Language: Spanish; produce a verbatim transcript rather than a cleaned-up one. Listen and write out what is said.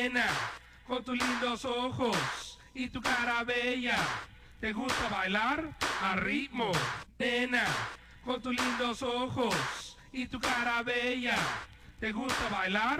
Nena, con tus lindos ojos y tu cara bella, ¿te gusta bailar a ritmo? Nena, con tus lindos ojos y tu cara bella, ¿te gusta bailar